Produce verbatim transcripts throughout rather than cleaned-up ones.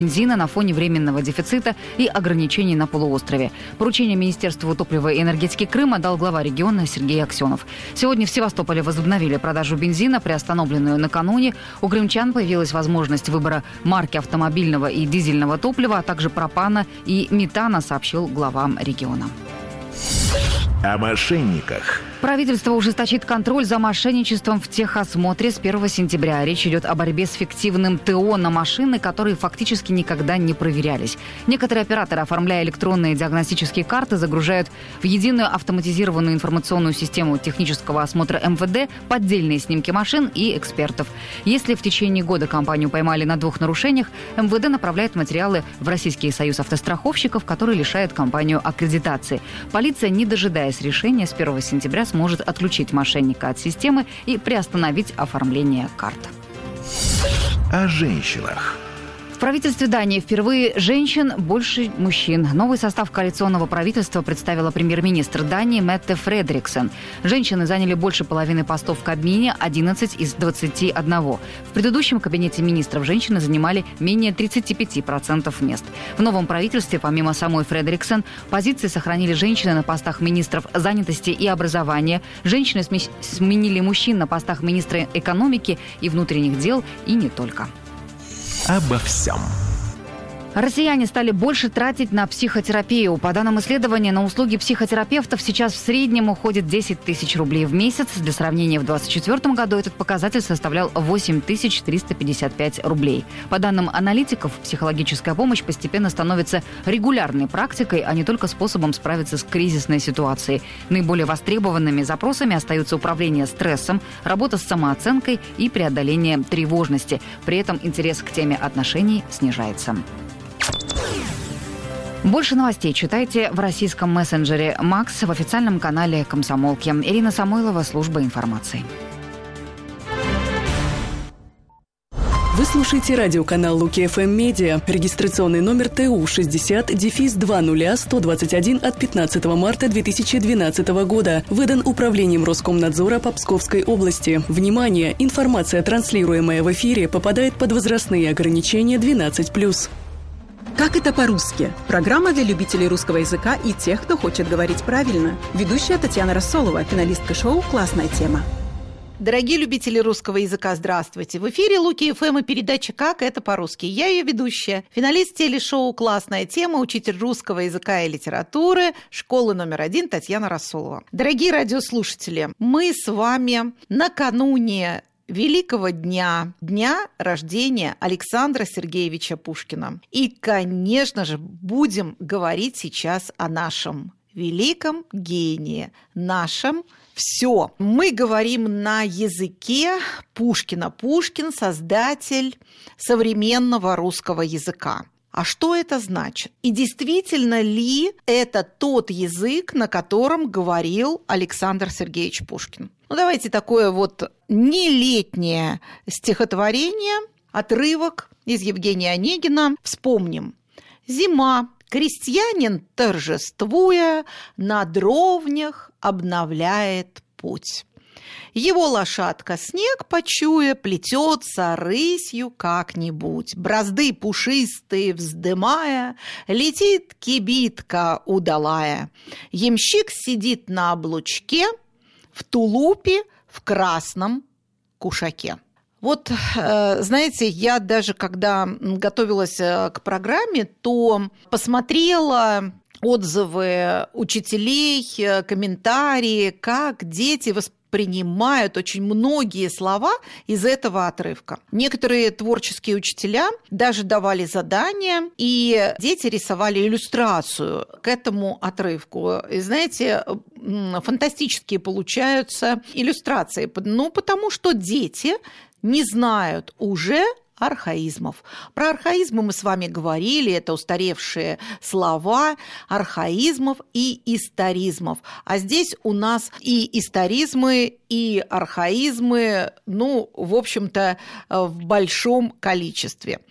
бензина на фоне временного дефицита и ограничений на полуострове. Поручение Министерству топлива и энергетики Крыма дал глава региона Сергей Аксенов. Сегодня в Севастополе возобновили продажу бензина, приостановленную накануне. У крымчан появилась возможность выбора марки автомобильного и дизельного топлива, а также пропана и метана, сообщил глава региона. О мошенниках. Правительство ужесточит контроль за мошенничеством в техосмотре с первого сентября. Речь идет о борьбе с фиктивным ТО на машины, которые фактически никогда не проверялись. Некоторые операторы, оформляя электронные диагностические карты, загружают в единую автоматизированную информационную систему технического осмотра эм вэ дэ поддельные снимки машин и экспертов. Если в течение года компанию поймали на двух нарушениях, эм вэ дэ направляет материалы в Российский союз автостраховщиков, который лишает компанию аккредитации. Полиция, не дожидаясь решения, с первого сентября сможет отключить мошенника от системы и приостановить оформление карт. О женщинах. В правительстве Дании впервые женщин больше мужчин. Новый состав коалиционного правительства представила премьер-министр Дании Метте Фредериксен. Женщины заняли больше половины постов в Кабмине, одиннадцать из двадцати одного. В предыдущем кабинете министров женщины занимали менее тридцати пяти процентов мест. В новом правительстве, помимо самой Фредериксен, позиции сохранили женщины на постах министров занятости и образования. Женщины сменили мужчин на постах министра экономики и внутренних дел, и не только. Обо всем. Россияне стали больше тратить на психотерапию. По данным исследования, на услуги психотерапевтов сейчас в среднем уходит десять тысяч рублей в месяц. Для сравнения, в двадцать четвёртом году этот показатель составлял восемь тысяч триста пятьдесят пять рублей. По данным аналитиков, психологическая помощь постепенно становится регулярной практикой, а не только способом справиться с кризисной ситуацией. Наиболее востребованными запросами остаются управление стрессом, работа с самооценкой и преодоление тревожности. При этом интерес к теме отношений снижается. Больше новостей читайте в российском мессенджере «Макс», в официальном канале «Комсомолки». Ирина Самойлова, служба информации. Вы слушаете радиоканал Луки эф эм Медиа. Регистрационный номер тэ у шестьдесят два ноль сто двадцать один от пятнадцатого марта две тысячи двенадцатого года. Выдан Управлением Роскомнадзора по Псковской области. Внимание! Информация, транслируемая в эфире, попадает под возрастные ограничения двенадцать плюс. Как это по-русски? Программа для любителей русского языка и тех, кто хочет говорить правильно. Ведущая Татьяна Рассолова, финалистка шоу «Классная тема». Дорогие любители русского языка, здравствуйте! В эфире Луки эф эм и передача «Как это по-русски». Я ее ведущая, финалист телешоу «Классная тема», учитель русского языка и литературы, школы номер один Татьяна Рассолова. Дорогие радиослушатели, мы с вами накануне великого дня, дня рождения Александра Сергеевича Пушкина. И, конечно же, будем говорить сейчас о нашем великом гении, нашем все. Мы говорим на языке Пушкина. Пушкин – создатель современного русского языка. А что это значит? И действительно ли это тот язык, на котором говорил Александр Сергеевич Пушкин? Ну, давайте такое вот нелетнее стихотворение, отрывок из Евгения Онегина вспомним. «Зима, крестьянин, торжествуя, на дровнях обновляет путь. Его лошадка, снег почуя, плетется рысью как-нибудь. Бразды пушистые вздымая, летит кибитка удалая. Ямщик сидит на облучке, в тулупе, в красном кушаке». Вот, знаете, я даже когда готовилась к программе, то посмотрела отзывы учителей, комментарии, как дети воспринимают очень многие слова из этого отрывка. Некоторые творческие учителя даже давали задания, и дети рисовали иллюстрацию к этому отрывку. И знаете, фантастические получаются иллюстрации, ну, потому что дети не знают уже архаизмов. Про архаизмы мы с вами говорили, это устаревшие слова архаизмов и историзмов. А здесь у нас и историзмы, и архаизмы, ну, в общем-то, в большом количестве.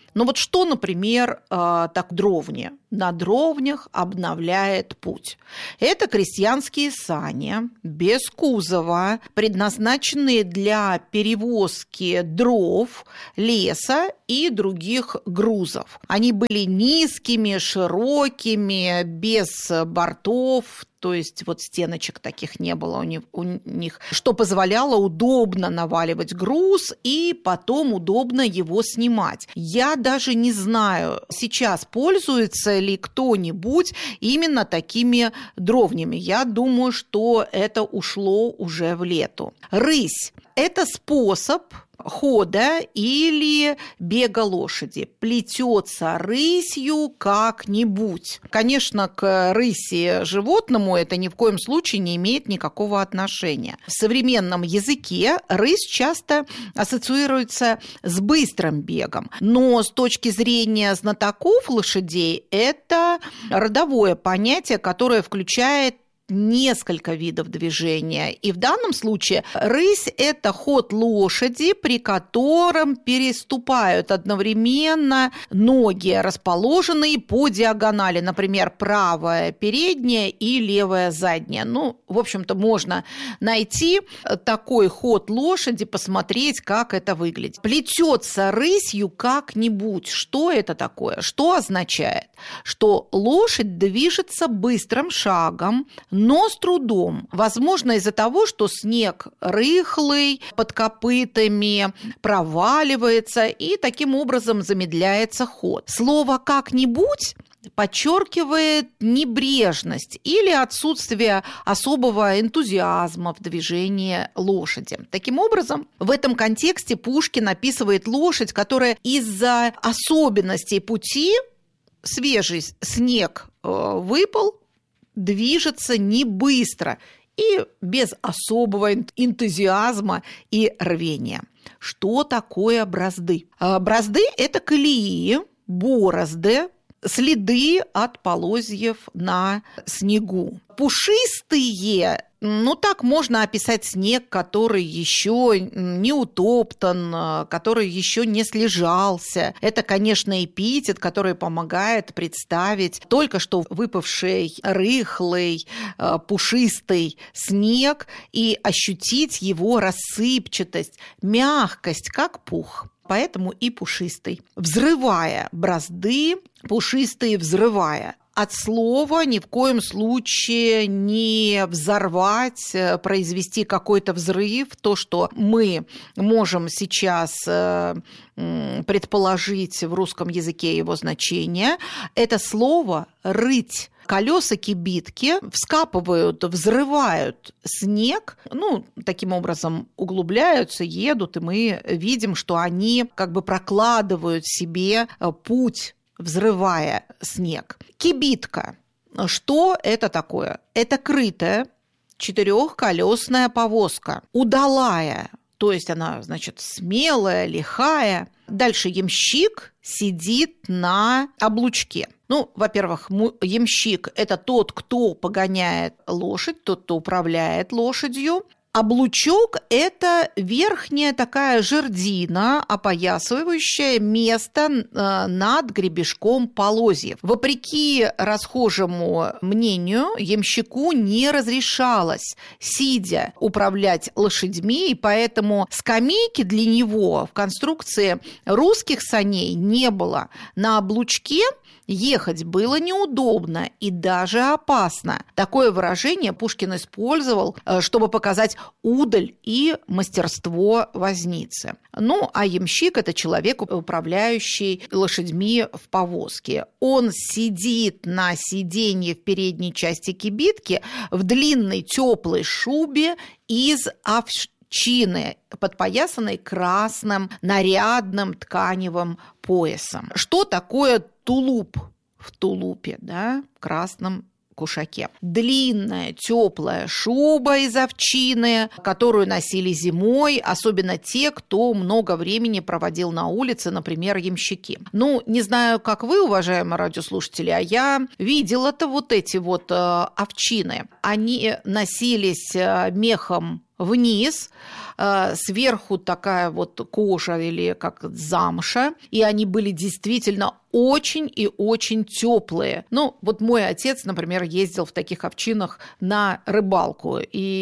Ну вот что, например, так дровни? На дровнях обновляет путь. Это крестьянские сани без кузова, предназначенные для перевозки дров, леса и других грузов. Они были низкими, широкими, без бортов, то есть вот стеночек таких не было у них, у них, что позволяло удобно наваливать груз и потом удобно его снимать. Я даже не знаю, сейчас пользуется ли кто-нибудь именно такими дровнями. Я думаю, что это ушло уже в лету. Рысь – это способ хода или бега лошади. Плетется рысью как-нибудь. Конечно, к рыси животному это ни в коем случае не имеет никакого отношения. В современном языке рысь часто ассоциируется с быстрым бегом, но с точки зрения знатоков лошадей это родовое понятие, которое включает несколько видов движения. И в данном случае рысь – это ход лошади, при котором переступают одновременно ноги, расположенные по диагонали, например, правая передняя и левая задняя. Ну, в общем-то, можно найти такой ход лошади, посмотреть, как это выглядит. Плетется рысью как-нибудь. Что это такое? Что означает? Что лошадь движется быстрым шагом, но с трудом. Возможно, из-за того, что снег рыхлый, под копытами проваливается, и таким образом замедляется ход. Слово «как-нибудь» подчеркивает небрежность или отсутствие особого энтузиазма в движении лошади. Таким образом, в этом контексте Пушкин описывает лошадь, которая из-за особенностей пути, свежий снег выпал, движется не быстро и без особого энтузиазма и рвения. Что такое бразды? Бразды – это колеи, борозды, следы от полозьев на снегу. Пушистые, ну так можно описать снег, который еще не утоптан, который еще не слежался. Это, конечно, эпитет, который помогает представить только что выпавший рыхлый, пушистый снег и ощутить его рассыпчатость, мягкость, как пух. Поэтому и пушистый. Взрывая бразды, пушистые взрывая. От слова ни в коем случае не взорвать, произвести какой-то взрыв. То, что мы можем сейчас предположить в русском языке его значение, это слово «рыть». Колеса кибитки вскапывают, взрывают снег, ну, таким образом углубляются, едут, и мы видим, что они как бы прокладывают себе путь, взрывая снег. Кибитка. Что это такое? Это крытая четырехколесная повозка, удалая, то есть она, значит, смелая, лихая. Дальше ямщик сидит на облучке. Ну, во-первых, ямщик – это тот, кто погоняет лошадь, тот, кто управляет лошадью. Облучок – это верхняя такая жердина, опоясывающая место над гребешком полозьев. Вопреки расхожему мнению, ямщику не разрешалось, сидя, управлять лошадьми, и поэтому скамейки для него в конструкции русских саней не было. На облучке ехать было неудобно и даже опасно. Такое выражение Пушкин использовал, чтобы показать удаль и мастерство возницы. Ну, а ямщик – это человек, управляющий лошадьми в повозке. Он сидит на сиденье в передней части кибитки в длинной теплой шубе из овчины, подпоясанной красным нарядным тканевым поясом. Что такое тулуп в тулупе, да, в красном кушаке? Длинная теплая шуба из овчины, которую носили зимой, особенно те, кто много времени проводил на улице, например, ямщики. Ну, не знаю, как вы, уважаемые радиослушатели, а я видела-то вот эти вот э, овчины. Они носились мехом вниз, сверху такая вот кожа или как замша, и они были действительно очень и очень теплые. Ну, вот мой отец, например, ездил в таких овчинах на рыбалку,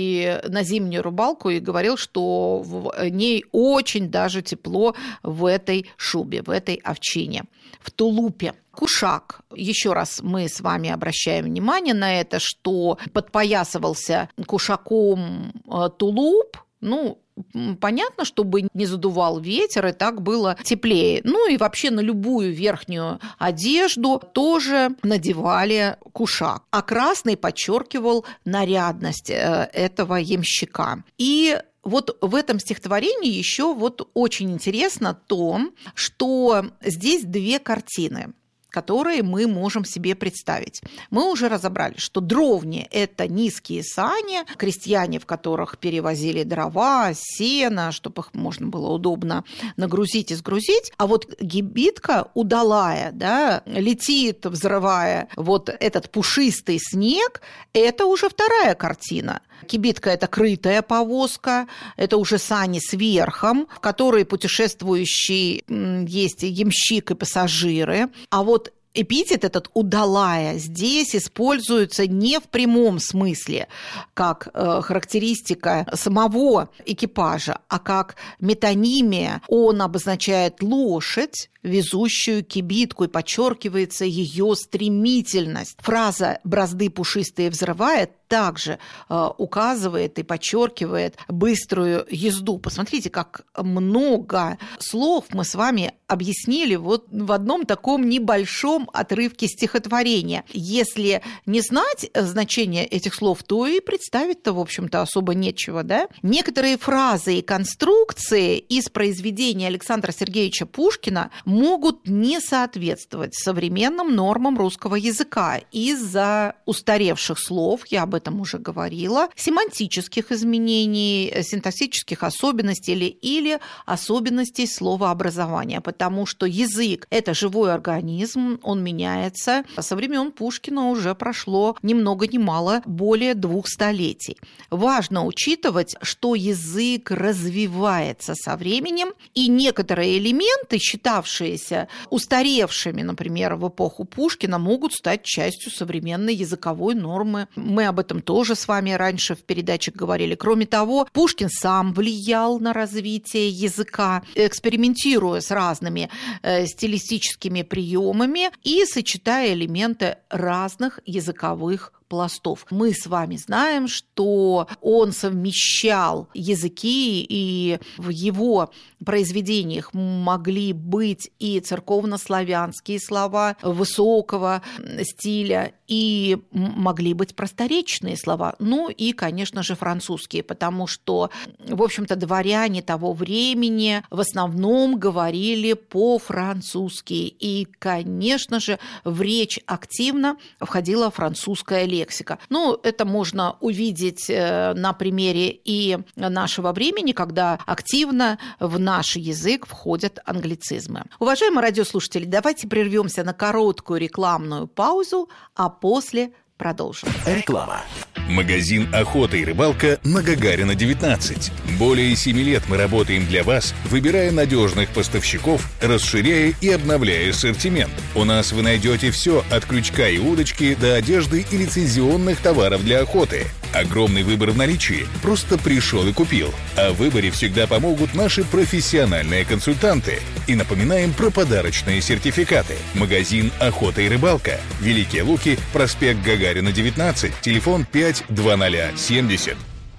и на зимнюю рыбалку, и говорил, что в ней очень даже тепло в этой шубе, в этой овчине, в тулупе. Кушак. Еще раз мы с вами обращаем внимание на это, что подпоясывался кушаком тулуп, ну, понятно, чтобы не задувал ветер, и так было теплее. Ну и вообще на любую верхнюю одежду тоже надевали кушак. А красный подчеркивал нарядность этого ямщика. И вот в этом стихотворении еще вот очень интересно то, что здесь две картины, которые мы можем себе представить. Мы уже разобрали, что дровни – это низкие сани, крестьяне, в которых перевозили дрова, сено, чтобы их можно было удобно нагрузить и сгрузить. А вот кибитка удалая, да, летит, взрывая вот этот пушистый снег, это уже вторая картина. Кибитка – это крытая повозка, это уже сани с верхом, в которые путешествующие есть ямщик и пассажиры. А вот эпитет этот «удалая» здесь используется не в прямом смысле, как э, характеристика самого экипажа, а как метонимия. Он обозначает лошадь, везущую кибитку, и подчеркивается ее стремительность. Фраза «бразды пушистые взрывает» также э, указывает и подчеркивает быструю езду. Посмотрите, как много слов мы с вами объяснили вот в одном таком небольшом отрывке стихотворения. Если не знать значение этих слов, то и представить-то, в общем-то, особо нечего, да? Некоторые фразы и конструкции из произведения Александра Сергеевича Пушкина могут не соответствовать современным нормам русского языка из-за устаревших слов, я об этом уже говорила, семантических изменений, синтаксических особенностей или, или особенностей словообразования, потому что язык – это живой организм, он меняется. Со времен Пушкина уже прошло ни много ни мало более двух столетий. Важно учитывать, что язык развивается со временем, и некоторые элементы, считавшиеся устаревшими, например, в эпоху Пушкина, могут стать частью современной языковой нормы. Мы об этом тоже с вами раньше в передачах говорили. Кроме того, Пушкин сам влиял на развитие языка, экспериментируя с разными э, стилистическими приемами и сочетая элементы разных языковых пластов. Мы с вами знаем, что он совмещал языки, и в его произведениях могли быть и церковнославянские слова высокого стиля, и могли быть просторечные слова, ну и, конечно же, французские, потому что, в общем-то, дворяне того времени в основном говорили по-французски, и, конечно же, в речь активно входила французская лексика. Лексика. Ну, это можно увидеть на примере и нашего времени, когда активно в наш язык входят англицизмы. Уважаемые радиослушатели, давайте прервемся на короткую рекламную паузу, а после продолжим. Реклама. Магазин «Охота и рыбалка» на Гагарина, девятнадцать. Более семи лет мы работаем для вас, выбирая надежных поставщиков, расширяя и обновляя ассортимент. У нас вы найдете все от крючка и удочки до одежды и лицензионных товаров для охоты. Огромный выбор в наличии. Просто пришел и купил. О выборе всегда помогут наши профессиональные консультанты. И напоминаем про подарочные сертификаты. Магазин «Охота и рыбалка». Великие Луки, проспект Гагарина, девятнадцать, телефон пять двадцать семьдесят.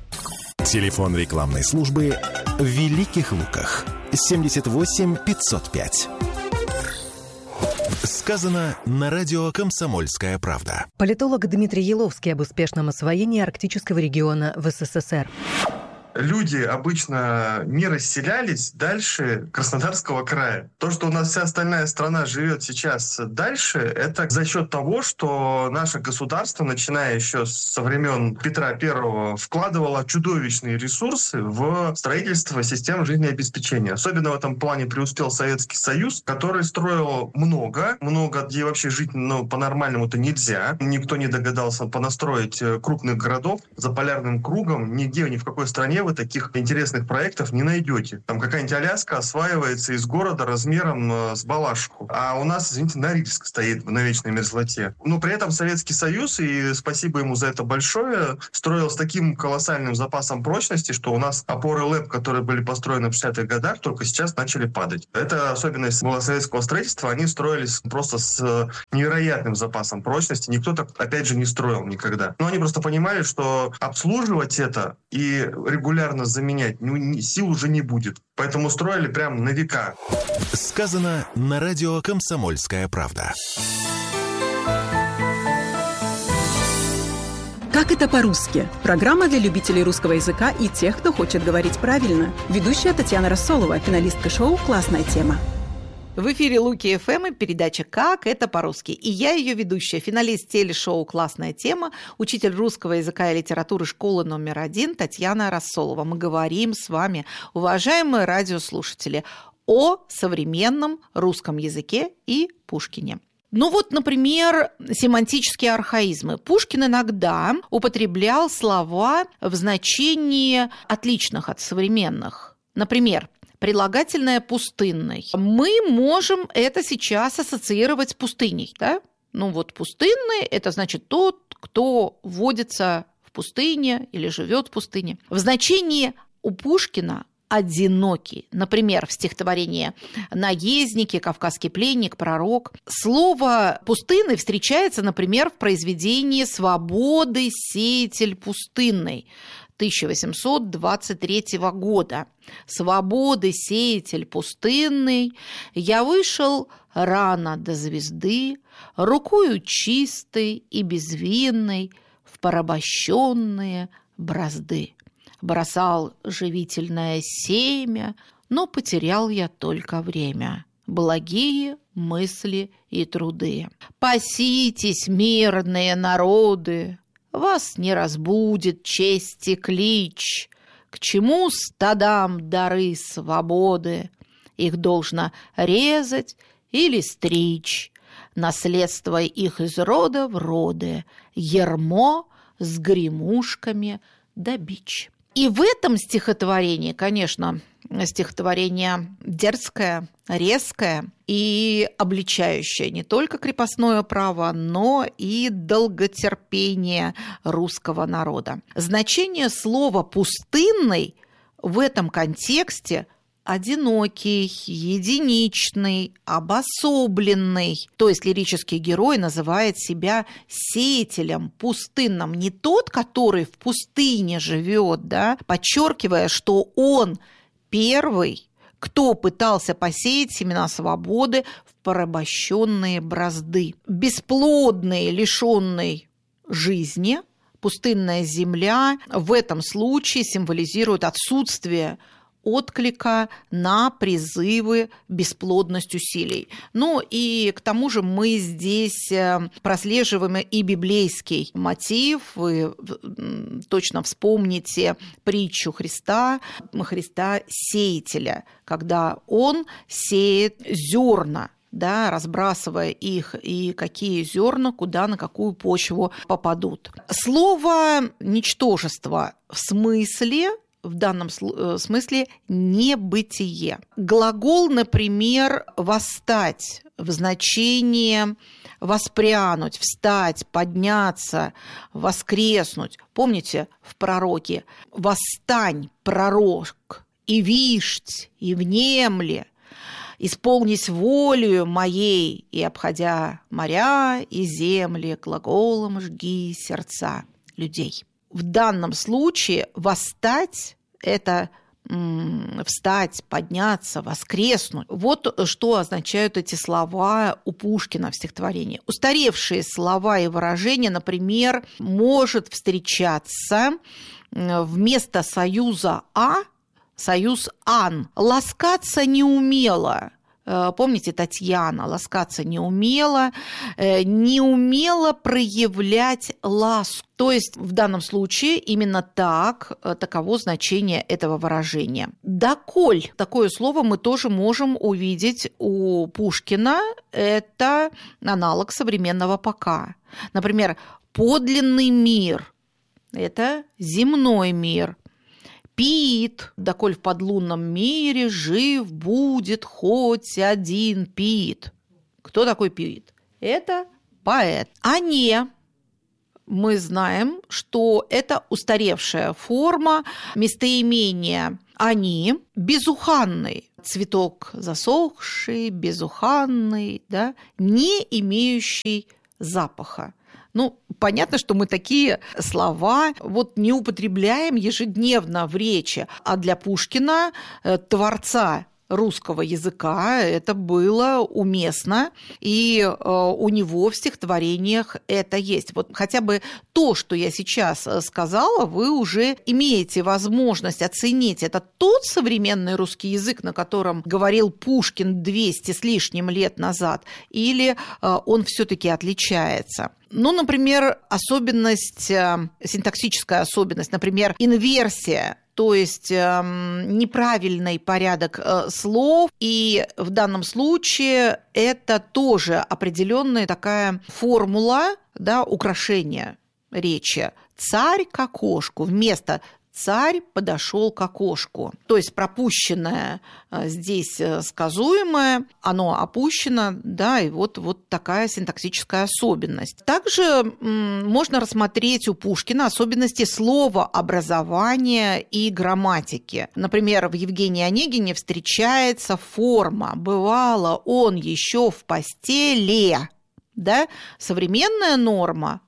Телефон рекламной службы в Великих Луках. семьдесят восемь пятьсот пять. Сказано на радио «Комсомольская правда». Политолог Дмитрий Еловский об успешном освоении арктического региона в СССР. Люди обычно не расселялись дальше Краснодарского края. То, что у нас вся остальная страна живет сейчас дальше, это за счет того, что наше государство, начиная еще со времен Петра Первого, вкладывало чудовищные ресурсы в строительство систем жизнеобеспечения. Особенно в этом плане преуспел Советский Союз, который строил много, много, где вообще жить ну, по-нормальному-то нельзя. Никто не догадался понастроить крупных городов за полярным кругом, нигде, ни в какой стране стране вы таких интересных проектов не найдете. Там какая-нибудь Аляска осваивается из города размером э, с Балашиху. А у нас, извините, Норильск стоит на вечной мерзлоте. Но при этом Советский Союз, и спасибо ему за это большое, строил с таким колоссальным запасом прочности, что у нас опоры ЛЭП, которые были построены в шестидесятых годах, только сейчас начали падать. Это особенность была советского строительства. Они строились просто с невероятным запасом прочности. Никто так, опять же, не строил никогда. Но они просто понимали, что обслуживать это и регулярно заменять ну, сил уже не будет. Поэтому строили прям на века. Сказано на радио «Комсомольская правда». «Как это по-русски» – программа для любителей русского языка и тех, кто хочет говорить правильно. Ведущая Татьяна Рассолова, финалистка шоу «Классная тема». В эфире Луки эф эм и передача «Как это по-русски». И я ее ведущая, финалист телешоу «Классная тема», учитель русского языка и литературы школы номер один Татьяна Рассолова. Мы говорим с вами, уважаемые радиослушатели, о современном русском языке и Пушкине. Ну вот, например, семантические архаизмы. Пушкин иногда употреблял слова в значении отличных от современных. Например, прилагательное «пустынный». Мы можем это сейчас ассоциировать с пустыней, да? Ну вот пустынный – это значит тот, кто водится в пустыне или живет в пустыне. В значении у Пушкина одинокий. Например, в стихотворении «Наездники», «Кавказский пленник», «Пророк». Слово «пустынный» встречается, например, в произведении «Свободы сеятель пустынный» тысяча восемьсот двадцать третьего года. «Свободы сеятель пустынный, я вышел рано до звезды, рукою чистой и безвинной в порабощенные бразды. Бросал живительное семя, но потерял я только время, благие мысли и труды. Паситесь, мирные народы, вас не разбудит чести клич, к чему стадам дары свободы, их должно резать или стричь, наследство их из рода в роды, ярмо с гремушками да бич». И в этом стихотворении, конечно, стихотворение дерзкое, резкое и обличающее не только крепостное право, но и долготерпение русского народа. Значение слова «пустынный» в этом контексте одинокий, единичный, обособленный. То есть лирический герой называет себя сеятелем пустынным. Не тот, который в пустыне живет, да, подчеркивая, что он первый, кто пытался посеять семена свободы в порабощенные бразды. Бесплодный, лишенный жизни, пустынная земля в этом случае символизирует отсутствие отклика на призывы бесплодность усилий. Ну и к тому же мы здесь прослеживаем и библейский мотив. Вы точно вспомните притчу Христа, Христа сеятеля, когда он сеет зерна, да, разбрасывая их, и какие зерна куда, на какую почву попадут. Слово «ничтожество» в смысле в данном смысле небытие. Глагол, например, «восстать» в значении воспрянуть, встать, подняться, воскреснуть. Помните в пророке «Восстань, пророк, и вишть, и внемли, исполнись волею моей, и, обходя моря и земли, глаголом жги сердца людей». В данном случае восстать – это м, встать, подняться, воскреснуть. Вот что означают эти слова у Пушкина в стихотворении. Устаревшие слова и выражения, например, может встречаться вместо союза «а» союз «ан». Ласкаться не умела. Помните, Татьяна, ласкаться не умела, не умела проявлять ласку. То есть в данном случае именно так, таково значение этого выражения. «Доколь» – такое слово мы тоже можем увидеть у Пушкина. Это аналог современного «пока». Например, «подлинный мир» – это земной мир. Пиит, доколь в подлунном мире жив будет хоть один Пиит. Кто такой Пиит? Это поэт. А не, мы знаем, что это устаревшая форма местоимения «они», безуханный, цветок засохший, безуханный, да, не имеющий запаха. Ну, понятно, что мы такие слова вот не употребляем ежедневно в речи, а для Пушкина, творца русского языка, это было уместно, и э, у него в стихотворениях это есть. Вот хотя бы то, что я сейчас сказала, вы уже имеете возможность оценить. Это тот современный русский язык, на котором говорил Пушкин двести с лишним лет назад, или э, он все-таки отличается? Ну, например, особенность, синтаксическая особенность, например, инверсия, то есть э, неправильный порядок э, слов, и в данном случае это тоже определенная такая формула, да, украшения речи. Царь к окошку вместо «царь подошел к окошку». То есть пропущенное здесь сказуемое, оно опущено, да, и вот, вот такая синтаксическая особенность. Также м, можно рассмотреть у Пушкина особенности словообразования и грамматики. Например, в Евгении Онегине встречается форма «бывало он еще в постели», да, современная норма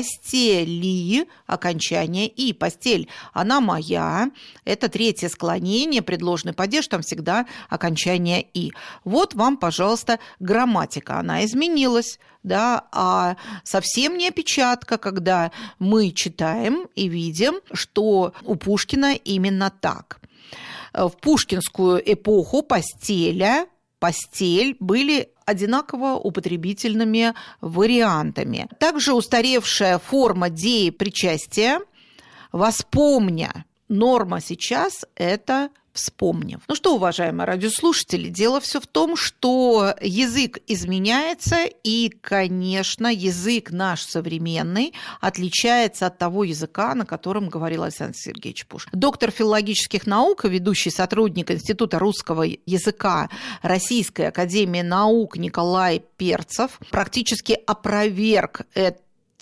постели, окончание «и». Постель, она моя. Это третье склонение, предложный падеж, там всегда окончание «и». Вот вам, пожалуйста, грамматика. Она изменилась, да, а совсем не опечатка, когда мы читаем и видим, что у Пушкина именно так. В пушкинскую эпоху постеля, постель были одинаково употребительными вариантами. Также устаревшая форма деепричастия, воспомня. Норма сейчас – это вспомнив. Ну что, уважаемые радиослушатели, дело все в том, что язык изменяется, и, конечно, язык наш современный отличается от того языка, на котором говорил Александр Сергеевич Пушкин. Доктор филологических наук, ведущий сотрудник Института русского языка Российской академии наук Николай Перцев практически опроверг это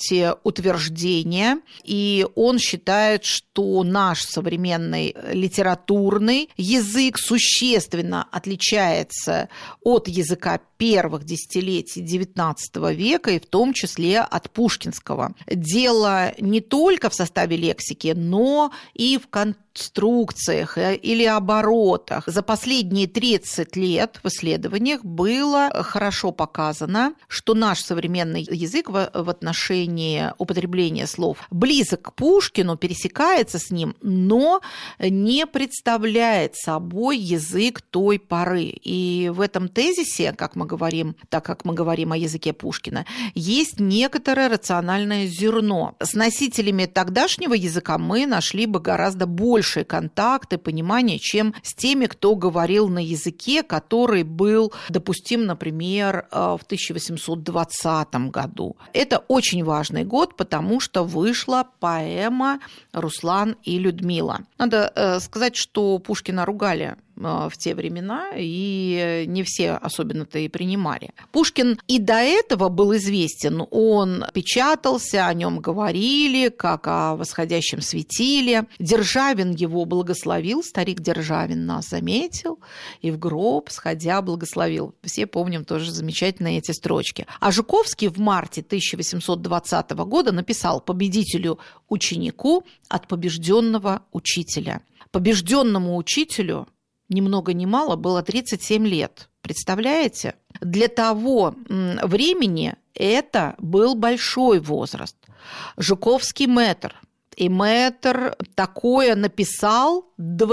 утверждения, и он считает, что наш современный литературный язык существенно отличается от языка первых десятилетий девятнадцатого века, и в том числе от пушкинского. Дело не только в составе лексики, но и в конструкциях или оборотах. За последние тридцать лет в исследованиях было хорошо показано, что наш современный язык в отношении употребления слов близок к Пушкину, пересекается с ним, но не представляет собой язык той поры. И в этом тезисе, как мы говорим, так как мы говорим о языке Пушкина, есть некоторое рациональное зерно. С носителями тогдашнего языка мы нашли бы гораздо большие контакты, понимание, чем с теми, кто говорил на языке, который был допустим, например, в тысяча восемьсот двадцатом году. Это очень важный год, потому что вышла поэма «Руслан и Людмила». Надо сказать, что Пушкина ругали в те времена, и не все особенно-то и принимали. Пушкин и до этого был известен, он печатался, о нем говорили, как о восходящем светиле. Державин его благословил, старик Державин нас заметил, и в гроб, сходя, благословил. Все помним тоже замечательно эти строчки. А Жуковский в марте тысяча восемьсот двадцатого года написал победителю ученику от побежденного учителя. Побежденному учителю ни много ни мало было тридцать семь лет. Представляете? Для того времени это был большой возраст. Жуковский мэтр. И мэтр такое написал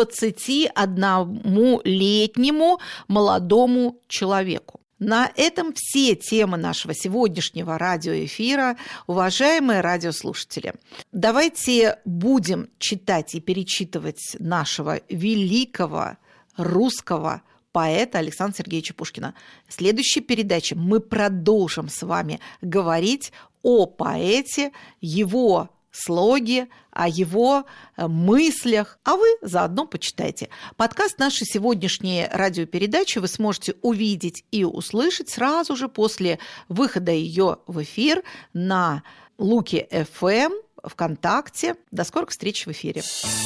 двадцатиоднолетнему молодому человеку. На этом все темы нашего сегодняшнего радиоэфира, уважаемые радиослушатели. Давайте будем читать и перечитывать нашего великого русского поэта Александра Сергеевича Пушкина. В следующей передаче мы продолжим с вами говорить о поэте, его слоге, о его мыслях, а вы заодно почитайте. Подкаст нашей сегодняшней радиопередачи вы сможете увидеть и услышать сразу же после выхода ее в эфир на Луки эф эм, ВКонтакте. До скорых встреч в эфире.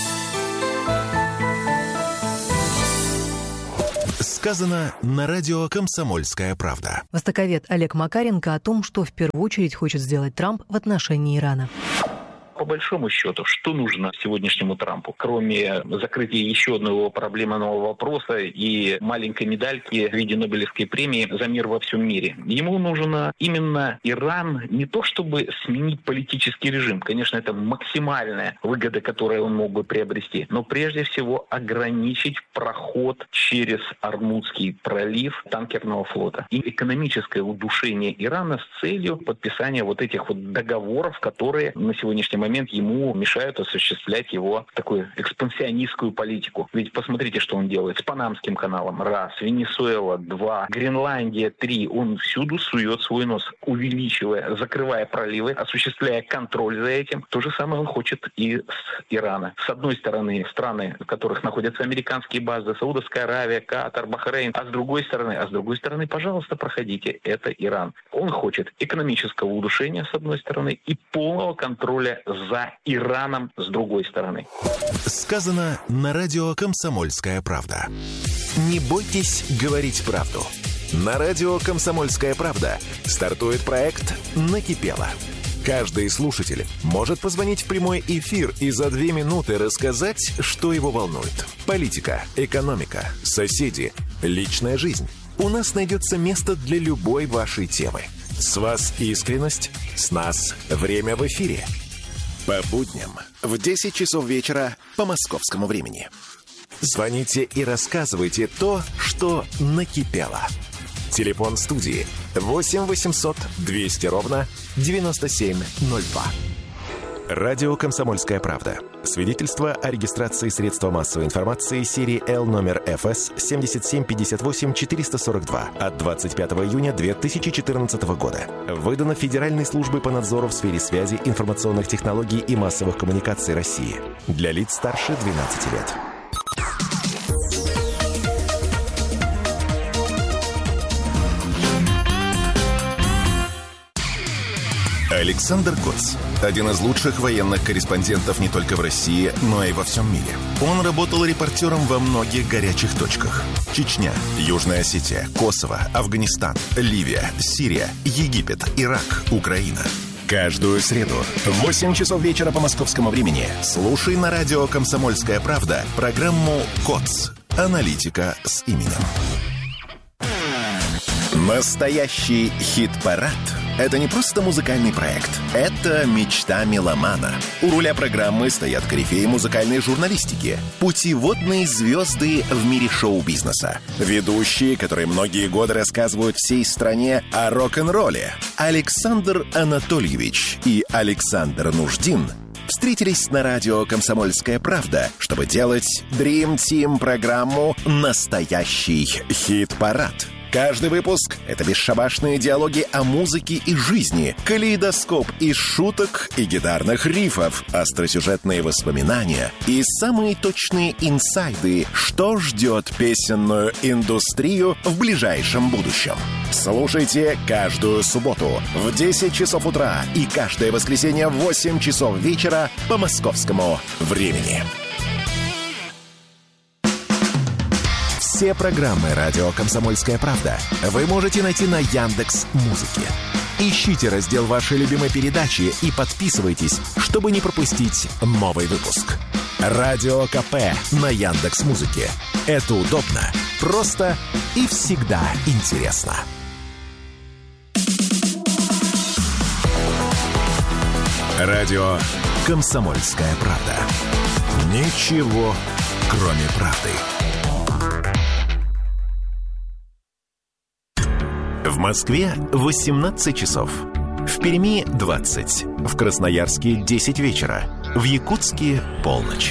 Сказано на радио «Комсомольская правда». Востоковед Олег Макаренко о том, что в первую очередь хочет сделать Трамп в отношении Ирана. По большому счету, что нужно сегодняшнему Трампу, кроме закрытия еще одного проблемного вопроса и маленькой медальки в виде Нобелевской премии за мир во всем мире? Ему нужно именно Иран не то чтобы сменить политический режим, конечно, это максимальная выгода, которую он мог бы приобрести, но прежде всего ограничить проход через Ормузский пролив танкерного флота и экономическое удушение Ирана с целью подписания вот этих вот договоров, которые на сегодняшний момент момент ему мешают осуществлять его такую экспансионистскую политику. Ведь посмотрите, что он делает с Панамским каналом. Раз. Венесуэла. Два. Гренландия. Три. Он всюду сует свой нос, увеличивая, закрывая проливы, осуществляя контроль за этим. То же самое он хочет и с Ирана. С одной стороны, страны, в которых находятся американские базы, Саудовская Аравия, Катар, Бахрейн. А с другой стороны, а с другой стороны, пожалуйста, проходите. Это Иран. Он хочет экономического удушения, с одной стороны, и полного контроля за Ираном с другой стороны. Сказано на радио «Комсомольская правда». Не бойтесь говорить правду. На радио «Комсомольская правда» стартует проект «Накипело». Каждый слушатель может позвонить в прямой эфир и за две минуты рассказать, что его волнует. Политика, экономика, соседи, личная жизнь. У нас найдется место для любой вашей темы. С вас искренность, с нас время в эфире. По будням в десять часов вечера по московскому времени. Звоните и рассказывайте то, что накипело. Телефон студии восемь восемьсот двести ровно девяносто семь ноль два. Радио «Комсомольская правда». Свидетельство о регистрации средства массовой информации серии Л номер эф эс семь семь пять восемь четыре сорок два от двадцать пятого июня две тысячи четырнадцатого года. Выдано Федеральной службой по надзору в сфере связи, информационных технологий и массовых коммуникаций России. Для лиц старше двенадцати лет. Александр Коц. Один из лучших военных корреспондентов не только в России, но и во всем мире. Он работал репортером во многих горячих точках. Чечня, Южная Осетия, Косово, Афганистан, Ливия, Сирия, Египет, Ирак, Украина. Каждую среду в восемь часов вечера по московскому времени слушай на радио «Комсомольская правда» программу «Коц. Аналитика с именем». Настоящий хит-парад – это не просто музыкальный проект. Это мечта меломана. У руля программы стоят корифеи музыкальной журналистики, путеводные звезды в мире шоу-бизнеса, ведущие, которые многие годы рассказывают всей стране о рок-н-ролле. Александр Анатольевич и Александр Нуждин встретились на радио «Комсомольская правда», чтобы делать Dream Team программу «Настоящий хит-парад». Каждый выпуск — это бесшабашные диалоги о музыке и жизни, калейдоскоп из шуток и гитарных рифов, остросюжетные воспоминания и самые точные инсайды, что ждет песенную индустрию в ближайшем будущем. Слушайте каждую субботу в десять часов утра и каждое воскресенье в восемь часов вечера по московскому времени. Все программы «Радио Комсомольская правда» вы можете найти на Яндекс.Музыке. Ищите раздел вашей любимой передачи и подписывайтесь, чтобы не пропустить новый выпуск. Радио КП на Яндекс.Музыке. Это удобно, просто и всегда интересно. Радио «Комсомольская правда». Ничего, кроме правды. В Москве восемнадцать часов. В Перми двадцать. В Красноярске десять вечера. В Якутске полночь.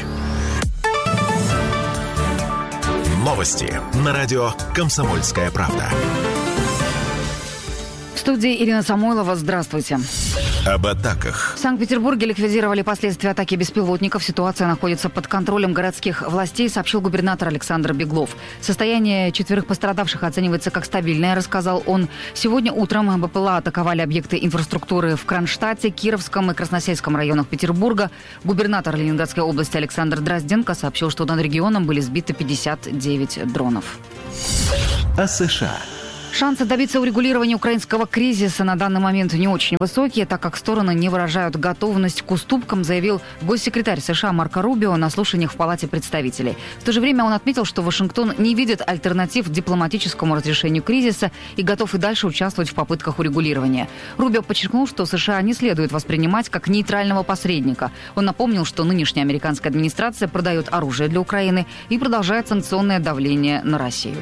Новости на радио «Комсомольская правда». студии Ирина Самойлова. Здравствуйте. Об атаках. В Санкт-Петербурге ликвидировали последствия атаки беспилотников. Ситуация находится под контролем городских властей, сообщил губернатор Александр Беглов. Состояние четверых пострадавших оценивается как стабильное, рассказал он. Сегодня утром БПЛА атаковали объекты инфраструктуры в Кронштадте, Кировском и Красносельском районах Петербурга. Губернатор Ленинградской области Александр Дрозденко сообщил, что над регионом были сбиты пятьдесят девять дронов. О США. Шансы добиться урегулирования украинского кризиса на данный момент не очень высокие, так как стороны не выражают готовность к уступкам, заявил госсекретарь США Марко Рубио на слушаниях в Палате представителей. В то же время он отметил, что Вашингтон не видит альтернатив дипломатическому разрешению кризиса и готов и дальше участвовать в попытках урегулирования. Рубио подчеркнул, что США не следует воспринимать как нейтрального посредника. Он напомнил, что нынешняя американская администрация продает оружие для Украины и продолжает санкционное давление на Россию.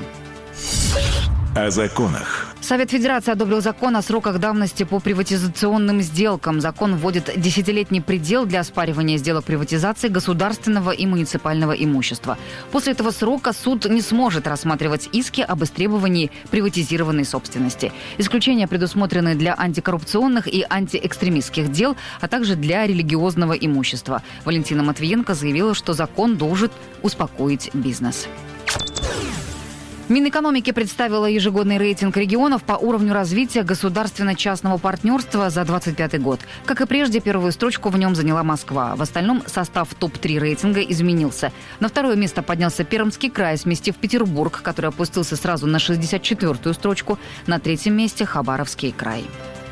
О законах. Совет Федерации одобрил закон о сроках давности по приватизационным сделкам. Закон вводит десятилетний предел для оспаривания сделок приватизации государственного и муниципального имущества. После этого срока суд не сможет рассматривать иски об истребовании приватизированной собственности. Исключения предусмотрены для антикоррупционных и антиэкстремистских дел, а также для религиозного имущества. Валентина Матвиенко заявила, что закон должен успокоить бизнес. Минэкономики представила ежегодный рейтинг регионов по уровню развития государственно-частного партнерства за двадцать пятый год. Как и прежде, первую строчку в нем заняла Москва. В остальном состав топ три рейтинга изменился. На второе место поднялся Пермский край, сместив Петербург, который опустился сразу на шестьдесят четвёртую строчку. На третьем месте Хабаровский край.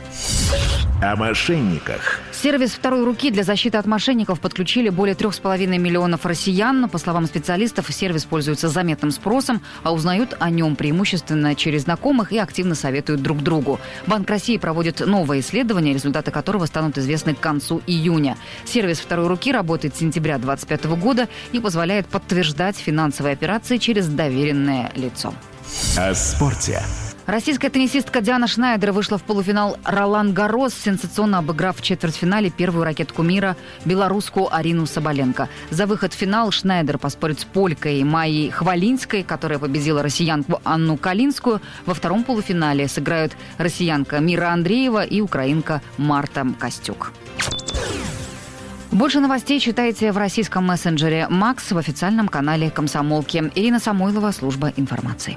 О мошенниках. Сервис второй руки для защиты от мошенников подключили более трех с половиной миллионов россиян. По словам специалистов, сервис пользуется заметным спросом, а узнают о нем преимущественно через знакомых и активно советуют друг другу. Банк России проводит новое исследование, результаты которого станут известны к концу июня. Сервис второй руки работает с сентября две тысячи двадцать пятого года и позволяет подтверждать финансовые операции через доверенное лицо. О спорте. Российская теннисистка Диана Шнайдер вышла в полуфинал Ролан-Гаррос, сенсационно обыграв в четвертьфинале первую ракетку мира, белорусскую Арину Соболенко. За выход в финал Шнайдер поспорит с полькой Майей Хвалинской, которая победила россиянку Анну Калинскую. Во втором полуфинале сыграют россиянка Мира Андреева и украинка Марта Костюк. Больше новостей читайте в российском мессенджере «Макс» в официальном канале «Комсомолки». Ирина Самойлова, служба информации.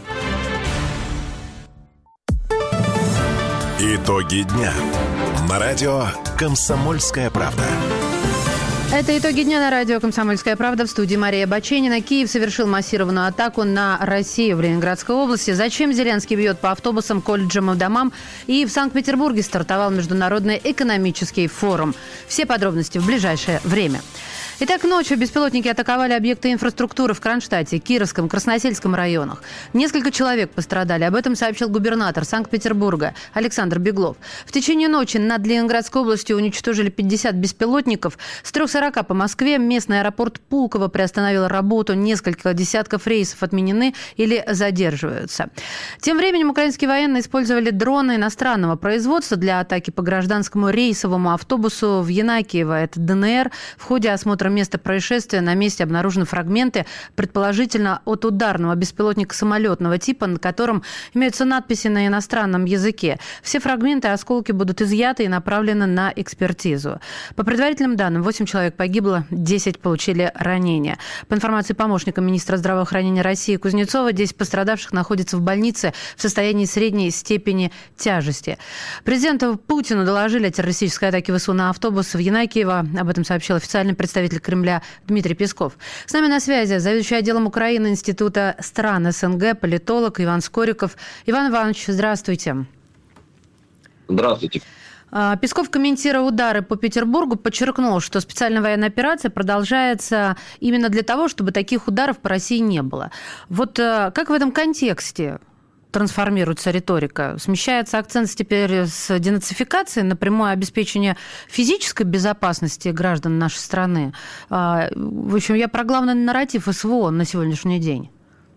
Итоги дня. На радио «Комсомольская правда». Это итоги дня на радио «Комсомольская правда». В студии Мария Баченина. Киев совершил массированную атаку на Россию в Ленинградской области. Зачем Зеленский бьет по автобусам, колледжам и домам? И в Санкт-Петербурге стартовал Международный экономический форум. Все подробности в ближайшее время. Итак, ночью беспилотники атаковали объекты инфраструктуры в Кронштадте, Кировском, Красносельском районах. Несколько человек пострадали. Об этом сообщил губернатор Санкт-Петербурга Александр Беглов. В течение ночи над Ленинградской областью уничтожили пятьдесят беспилотников. С трех сорока по Москве местный аэропорт Пулково приостановил работу. Несколько десятков рейсов отменены или задерживаются. Тем временем украинские военные использовали дроны иностранного производства для атаки по гражданскому рейсовому автобусу в Янакиево. Это ДНР. В ходе осмотра места происшествия на месте обнаружены фрагменты, предположительно от ударного беспилотника самолетного типа, на котором имеются надписи на иностранном языке. Все фрагменты и осколки будут изъяты и направлены на экспертизу. По предварительным данным, восемь человек погибло, десять получили ранения. По информации помощника министра здравоохранения России Кузнецова, десять пострадавших находятся в больнице в состоянии средней степени тяжести. Президенту Путину доложили о террористической атаке ВСУ на автобус в Янакиево. Об этом сообщил официальный представитель Кремля Дмитрий Песков. С нами на связи заведующий отделом Украины Института стран СНГ, политолог Иван Скориков. Иван Иванович, здравствуйте. Здравствуйте. Песков, комментируя удары по Петербургу, подчеркнул, что специальная военная операция продолжается именно для того, чтобы таких ударов по России не было. Вот как в этом контексте трансформируется риторика? Смещается акцент теперь с денацификации на прямое обеспечение физической безопасности граждан нашей страны. В общем, я про главный нарратив СВО на сегодняшний день.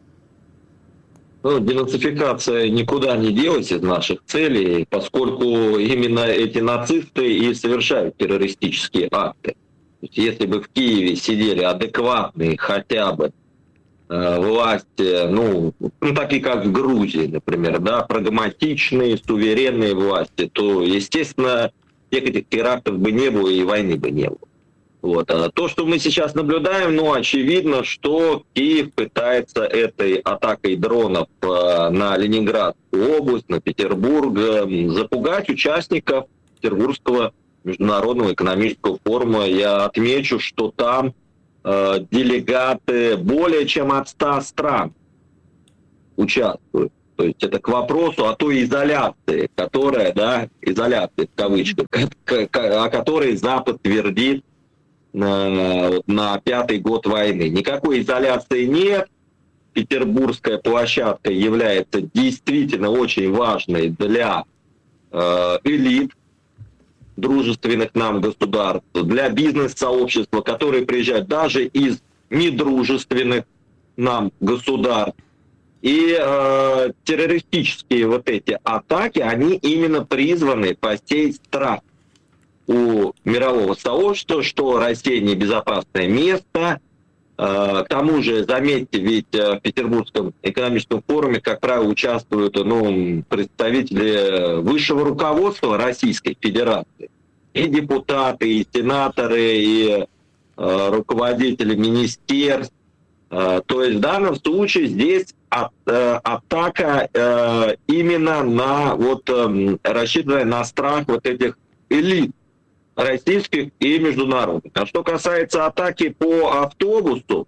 Ну, денацификация никуда не делась из наших целей, поскольку именно эти нацисты и совершают террористические акты. Если бы в Киеве сидели адекватные хотя бы власти, ну, ну, такие как в Грузии, например, да, прагматичные, суверенные власти, то, естественно, всех этих терактов бы не было и войны бы не было. Вот. А то, что мы сейчас наблюдаем, ну, очевидно, что Киев пытается этой атакой дронов на Ленинградскую область, на Петербург, запугать участников Петербургского международного экономического форума. Я отмечу, что там э, делегаты более чем от ста стран участвуют. То есть это к вопросу о той изоляции, которая, да, изоляции в кавычках, о которой Запад твердит на, на пятый год войны. Никакой изоляции нет. Петербургская площадка является действительно очень важной для э, элит дружественных нам государств, для бизнес-сообщества, которые приезжают даже из недружественных нам государств. И э, террористические вот эти атаки, они именно призваны посеять страх у мирового сообщества, что Россия небезопасное место. К тому же, заметьте, ведь в Петербургском экономическом форуме, как правило, участвуют ну, представители высшего руководства Российской Федерации. И депутаты, и сенаторы, и э, руководители министерств. Э, то есть в данном случае здесь от, э, атака э, именно на, вот, э, рассчитанная на страх вот этих элит российских и международных. А что касается атаки по автобусу,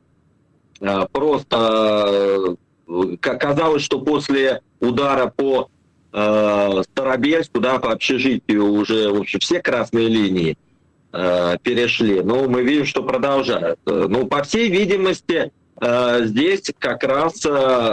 просто казалось, что после удара по Старобельску, да, по общежитию уже, в общем, все красные линии перешли. Но мы видим, что продолжают. Ну, по всей видимости, здесь как раз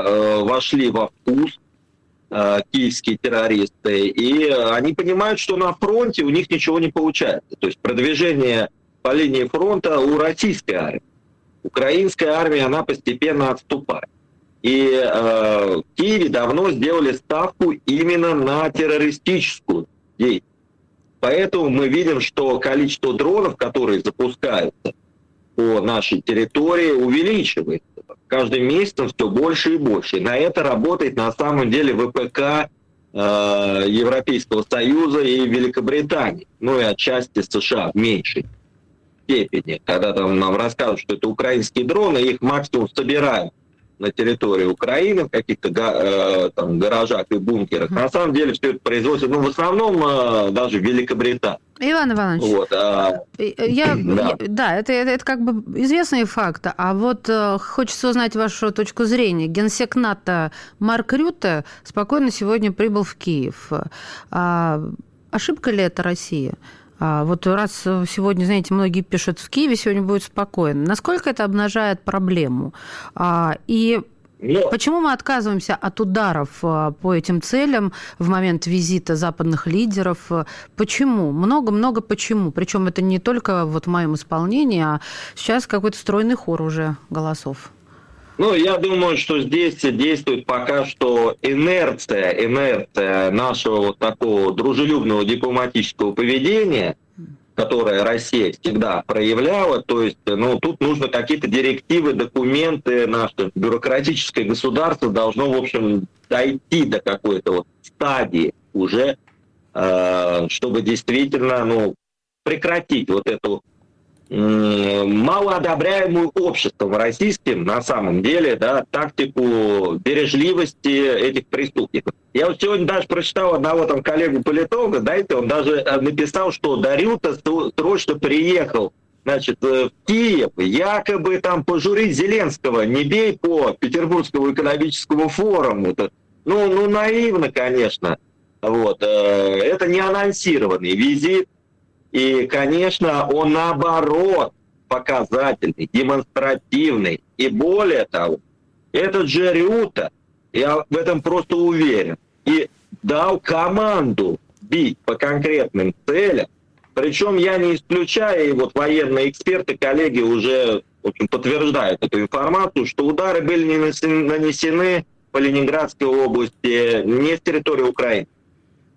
вошли во вкус киевские террористы, и они понимают, что на фронте у них ничего не получается. То есть продвижение по линии фронта у российской армии. Украинская армия, она постепенно отступает. И э, в Киеве давно сделали ставку именно на террористическую деятельность. Поэтому мы видим, что количество дронов, которые запускаются по нашей территории, увеличивается. Каждым месяцем все больше и больше. И на это работает на самом деле ВПК э, Европейского Союза и Великобритании. Ну и отчасти США в меньшей степени. Когда там нам рассказывают, что это украинские дроны, их максимум собирают на территории Украины, в каких-то э, там, гаражах и бункерах. На самом деле все это производится, ну, в основном э, даже в Великобритании. Иван Иванович, вот, а... я, да, я, да это, это, это как бы известный факт, а вот э, хочется узнать вашу точку зрения. Генсек НАТО Марк Рютте спокойно сегодня прибыл в Киев. А, ошибка ли это России? А, вот раз сегодня, знаете, многие пишут, в Киеве сегодня будет спокойно. Насколько это обнажает проблему? А, и Но... почему мы отказываемся от ударов по этим целям в момент визита западных лидеров? Почему? Много-много почему. Причем это не только вот в моем исполнении, а сейчас какой-то стройный хор уже голосов. Ну, я думаю, что здесь действует пока что инерция, инерция нашего вот такого дружелюбного дипломатического поведения, которое Россия всегда проявляла. То есть, ну, тут нужно какие-то директивы, документы. Наше бюрократическое государство должно, в общем, дойти до какой-то вот стадии уже, э, чтобы действительно, ну, прекратить вот эту малоодобряемую обществом российским, на самом деле, да, тактику бережливости этих преступников. Я вот сегодня даже прочитал одного там коллегу-политолога, да, это он даже написал, что Рютте срочно приехал, значит, в Киев, якобы там пожурить Зеленского, не бей по Петербургскому экономическому форуму. Ну, ну, наивно, конечно. Вот. Это не анонсированный визит. И, конечно, он, наоборот, показательный, демонстративный. И более того, этот же Рютте, я в этом просто уверен, и дал команду бить по конкретным целям. Причем я не исключаю, и вот военные эксперты, коллеги уже, в общем, подтверждают эту информацию, что удары были не нанесены по Ленинградской области, не с территории Украины.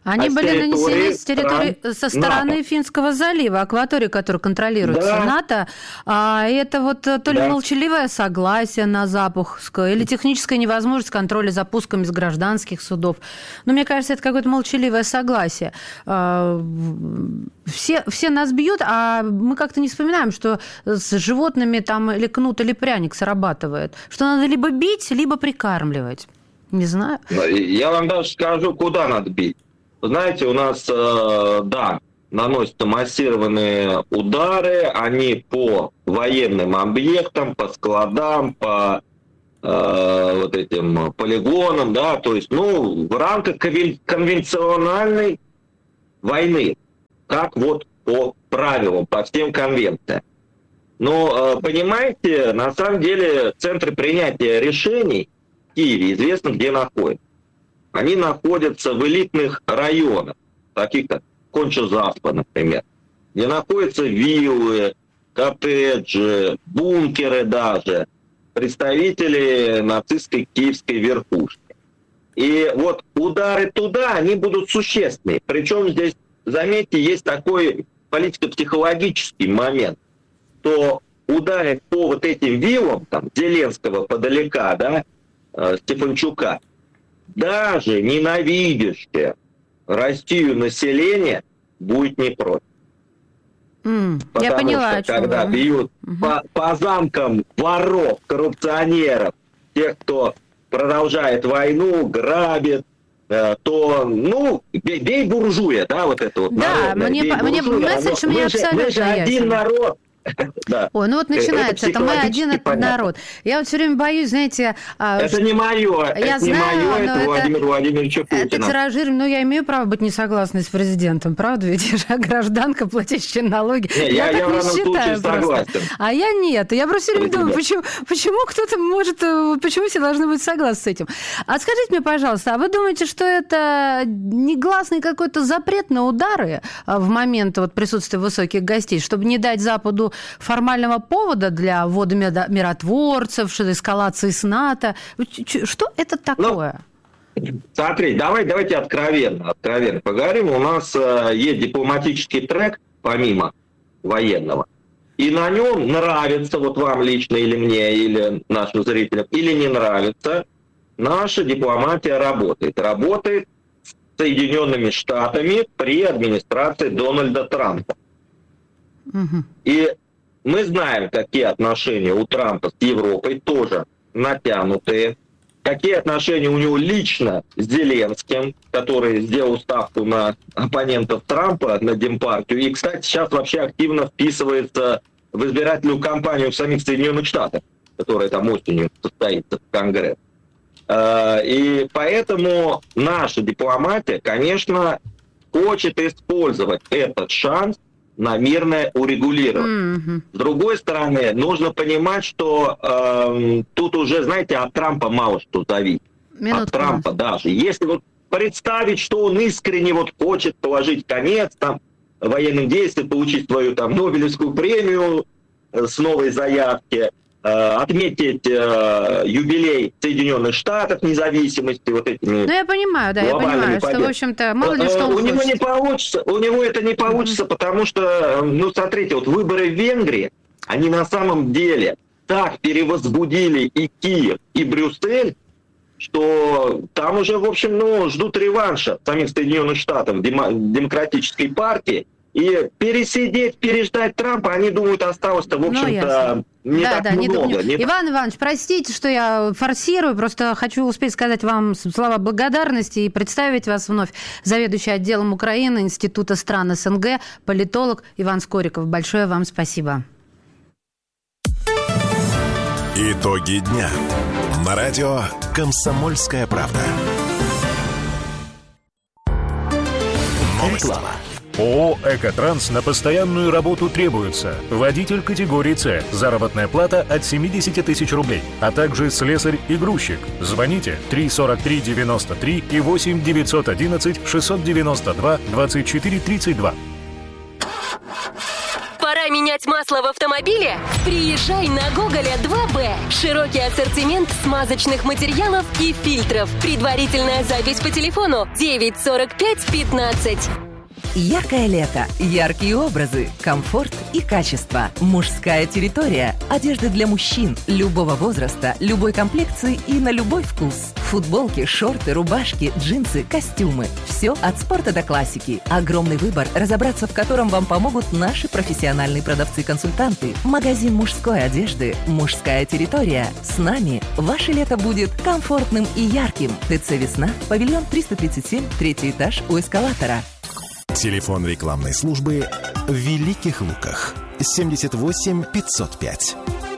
Они а были нанесены с территории, стран со стороны НАТО. Финского залива, акватории, которая контролируется Да. НАТО. А это вот то ли Да. молчаливое согласие на запуск, или техническая невозможность контроля за пусками с гражданских судов. Но мне кажется, это какое-то молчаливое согласие. А, Все, все нас бьют, а мы как-то не вспоминаем, что с животными там или кнут, или пряник срабатывает. Что надо либо бить, либо прикармливать. Не знаю. Я вам даже скажу, куда надо бить. Знаете, у нас, э, да, наносятся массированные удары, они по военным объектам, по складам, по э, вот этим полигонам, да, то есть, ну, в рамках конвен- конвенциональной войны, как вот по правилам, по всем конвенциям. Но, э, понимаете, на самом деле центры принятия решений в Киеве известно, где находятся. Они находятся в элитных районах, таких как Конча-Заспа, например, где находятся виллы, коттеджи, бункеры даже, представители нацистской киевской верхушки. И вот удары туда, они будут существенные. Причем здесь, заметьте, есть такой политико-психологический момент, что ударить по вот этим виллам, там, Зеленского подалека, да, э, Стефанчука, даже ненавидящее Россию население будет не против. Mm, Потому я поняла, что когда вы. бьют Uh-huh. по, по замкам воров, коррупционеров, тех, кто продолжает войну, грабит, э, то, ну, бей, бей буржуя, да, вот это вот. Да, народное, мне, бей по- мне буржуя, месседж оно- мне мы же, абсолютно мы же один ясен. народ. Да. Ой, ну вот начинается, это, это мы один этот понятно. народ. Я вот все время боюсь, знаете... Это что... не мое, я это знаю, не мое, это это Владимир Владимирович Путин. Это тиражирование, но я имею право быть не согласной с президентом, правда? Ведь я же гражданка, платящая налоги. Не, я, я так я в не данном считаю случае согласен. просто. А я нет. Я просто все время думаю, почему, почему кто-то может... Почему все должны быть согласны с этим? А скажите мне, пожалуйста, а вы думаете, что это негласный какой-то запрет на удары в момент вот присутствия высоких гостей, чтобы не дать Западу формального повода для ввода миротворцев, эскалации с НАТО? Что это такое? Ну, смотри, давай, давайте откровенно, откровенно поговорим. У нас э, есть дипломатический трек, помимо военного, и на нем нравится, вот вам лично или мне, или нашим зрителям, или не нравится, наша дипломатия работает. Работает с Соединенными Штатами при администрации Дональда Трампа. Угу. И мы знаем, какие отношения у Трампа с Европой, тоже натянутые. Какие отношения у него лично с Зеленским, который сделал ставку на оппонентов Трампа, на Демпартию. И, кстати, сейчас вообще активно вписывается в избирательную кампанию в самих Соединенных Штатах, которая там осенью состоится в Конгресс. И поэтому наша дипломатия, конечно, хочет использовать этот шанс на мирное урегулирование. Mm-hmm. С другой стороны, нужно понимать, что э, тут уже, знаете, от Трампа мало что зависит. Минутку. От Трампа даже. Если вот представить, что он искренне вот хочет положить конец там военным действиям, получить свою там Нобелевскую премию э, с новой заявки, э, отметить э, юбилей Соединенных Штатов независимости вот этими. Ну я понимаю, да, я понимаю, что, в общем-то, мало ли что он У хочет. него не получится, у него это не получится, mm-hmm. потому что, ну смотрите, вот выборы в Венгрии, они на самом деле так перевозбудили и Киев, и Брюссель, что там уже, в общем, ну, ждут реванша самих Соединенных Штатов, дем- демократической партии. И пересидеть, переждать Трампа, они думают, осталось-то, в общем-то, ну, не да, так да, много. Не... Не... Иван Иванович, простите, что я форсирую, просто хочу успеть сказать вам слова благодарности и представить вас вновь. Заведующий отделом Украины Института стран СНГ, политолог Иван Скориков. Большое вам спасибо. Итоги дня. На радио «Комсомольская правда». Реклама. ООО «Экотранс» на постоянную работу требуется. Водитель категории С. Заработная плата от семьдесят тысяч рублей. А также слесарь и грузчик. Звоните три сорок три девяносто три и восемь девятьсот одиннадцать шестьсот девяносто два двадцать четыре тридцать два. Пора Пора менять масло в автомобиле? Приезжай на Гоголя два бэ. Широкий ассортимент смазочных материалов и фильтров. Предварительная запись по телефону девять сорок пять пятнадцать. Яркое лето, яркие образы, комфорт и качество. Мужская территория. Одежда для мужчин любого возраста, любой комплекции и на любой вкус. Футболки, шорты, рубашки, джинсы, костюмы. Все от спорта до классики. Огромный выбор, разобраться в котором вам помогут наши профессиональные продавцы-консультанты. Магазин мужской одежды «Мужская территория». С нами ваше лето будет комфортным и ярким. ТЦ «Весна», павильон триста тридцать семь, третий этаж у эскалатора. Телефон рекламной службы в Великих Луках. семьдесят восемь пятьсот пять.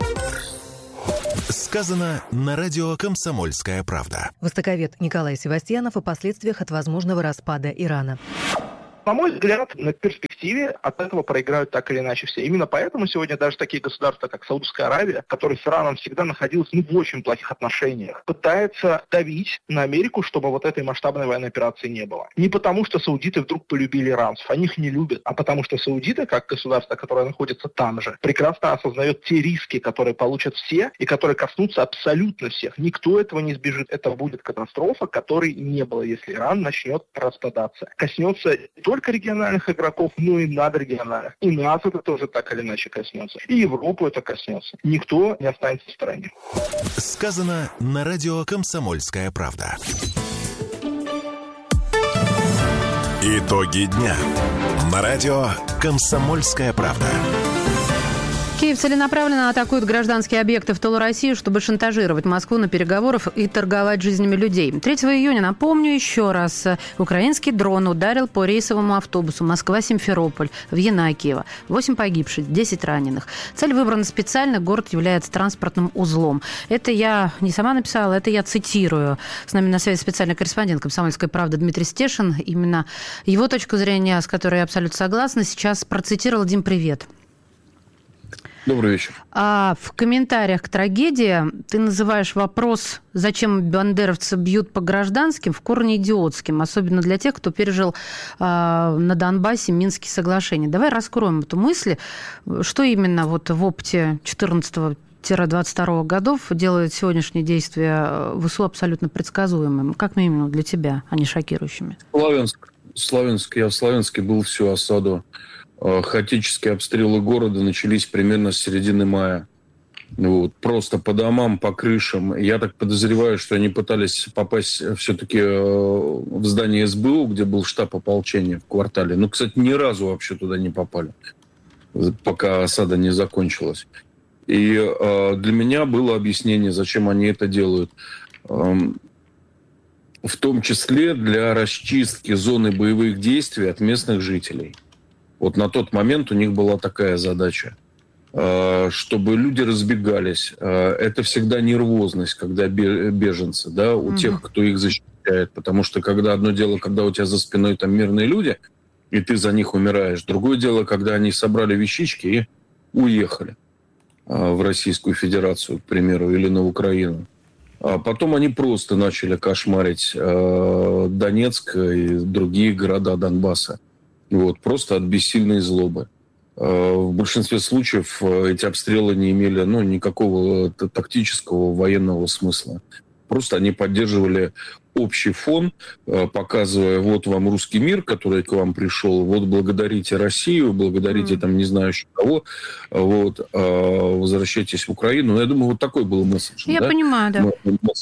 Сказано на радио «Комсомольская правда». Востоковед Николай Севастьянов о последствиях от возможного распада Ирана. На мой взгляд, на перспективе от этого проиграют так или иначе все. Именно поэтому сегодня даже такие государства, как Саудовская Аравия, которая с Ираном всегда находилась ну, в очень плохих отношениях, пытается давить на Америку, чтобы вот этой масштабной военной операции не было. Не потому, что саудиты вдруг полюбили иранцев, они их не любят, а потому что саудиты, как государство, которое находится там же, прекрасно осознает те риски, которые получат все и которые коснутся абсолютно всех. Никто этого не избежит. Это будет катастрофа, которой не было, если Иран начнет распадаться. Коснется только региональных игроков, но и надрегиональных. И нас это тоже так или иначе коснется. И Европу это коснется. Никто не останется в стороне. Сказано на радио «Комсомольская правда». Итоги дня. На радио «Комсомольская правда». Киев целенаправленно атакует гражданские объекты в тылу России, чтобы шантажировать Москву на переговорах и торговать жизнями людей. третьего июня, напомню еще раз, украинский дрон ударил по рейсовому автобусу Москва-Симферополь в Янакиево. восемь погибших, десять раненых. Цель выбрана специально, город является транспортным узлом. Это я не сама написала, это я цитирую. С нами на связи специальный корреспондент «Комсомольской правды» Дмитрий Стешин. Именно его точку зрения, с которой я абсолютно согласна, сейчас процитировал. Дим, привет. Добрый вечер. А в комментариях к трагедии ты называешь вопрос, зачем бандеровцы бьют по гражданским, в корне идиотским, особенно для тех, кто пережил а, на Донбассе Минские соглашения. Давай раскроем эту мысль, что именно вот в опыте четырнадцатого двадцать второго годов делает сегодняшние действия ВСУ абсолютно предсказуемыми. Как именно для тебя, а не шокирующими? Славянск. Славянск. Я в Славянске был всю осаду. Хаотические обстрелы города начались примерно с середины мая. Вот. Просто по домам, по крышам. Я так подозреваю, что они пытались попасть все-таки в здание эс бэ у, где был штаб ополчения в квартале. Но, кстати, ни разу вообще туда не попали, пока осада не закончилась. И э, для меня было объяснение, зачем они это делают. Эм, в том числе для расчистки зоны боевых действий от местных жителей. Вот на тот момент у них была такая задача, чтобы люди разбегались. Это всегда нервозность, когда беженцы, да, у mm-hmm. тех, кто их защищает. Потому что когда одно дело, когда у тебя за спиной там мирные люди, и ты за них умираешь. Другое дело, когда они собрали вещички и уехали в Российскую Федерацию, к примеру, или на Украину. А потом они просто начали кошмарить Донецк и другие города Донбасса. Вот, просто от бессильной злобы. В большинстве случаев эти обстрелы не имели ну, никакого тактического военного смысла. Просто они поддерживали общий фон, показывая, вот вам русский мир, который к вам пришел, вот благодарите Россию, благодарите mm. там не знаю еще кого, вот, возвращайтесь в Украину. Я думаю, вот такой был месседж. Я да? понимаю, да.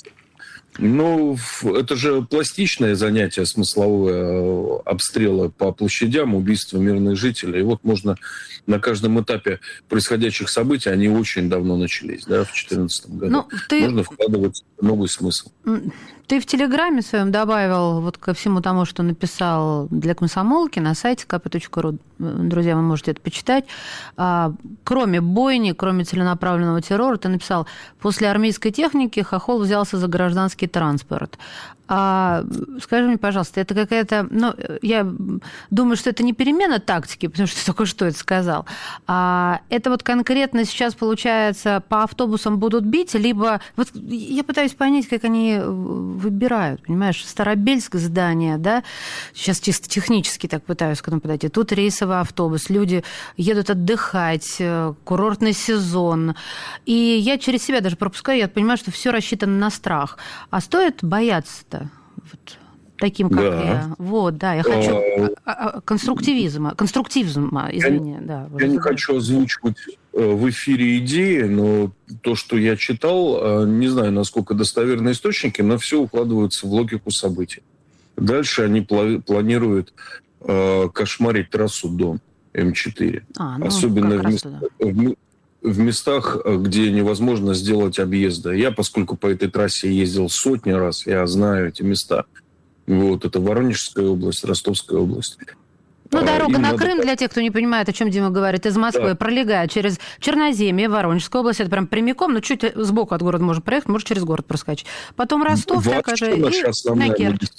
Ну, это же пластичное занятие смысловое, обстрелы по площадям, убийства мирных жителей. И вот можно на каждом этапе происходящих событий, они очень давно начались, да, в две тысячи четырнадцатом году. Ну, ты... Можно вкладывать новый смысл. Ты в Телеграме своем добавил вот ко всему тому, что написал для комсомолки на сайте ка пэ точка ру. Друзья, вы можете это почитать. А, кроме бойни, кроме целенаправленного террора, ты написал, после армейской техники Хохол взялся за гражданский транспорт. А, скажи мне, пожалуйста, это какая-то... Ну, я думаю, что это не перемена тактики, потому что ты только что это сказал. А это вот конкретно сейчас, получается, по автобусам будут бить, либо... Вот я пытаюсь понять, как они выбирают, понимаешь? Старобельск здание, да, сейчас чисто технически так пытаюсь к этому подойти. Тут рейсовый автобус, люди едут отдыхать, курортный сезон. И я через себя даже пропускаю, я понимаю, что все рассчитано на страх. А стоит бояться-то? Вот. Таким, как да. я. Вот, да, я хочу а... конструктивизма, конструктивизма, извини. Я, да, я не хочу озвучивать в эфире идеи, но то, что я читал, не знаю, насколько достоверные источники, но все укладывается в логику событий. Дальше они планируют кошмарить трассу Дон М четыре. А, ну, особенно в, мест... в, в местах, где невозможно сделать объезда. Я, поскольку по этой трассе ездил сотни раз, я знаю эти места. Вот, это Воронежская область, Ростовская область. Ну, дорога Им на надо... Крым, для тех, кто не понимает, о чем Дима говорит, из Москвы да. пролегает через Черноземье, Воронежская область, это прям прямиком, но чуть сбоку от города можно проехать, может через город проскочить. Потом Ростов, такая же, и на Керчь.